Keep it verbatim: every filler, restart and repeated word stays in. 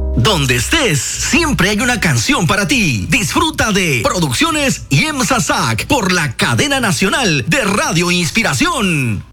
Donde estés, siempre hay una canción para ti. Disfruta de Producciones y Sasac por la cadena nacional de Radio Inspiración.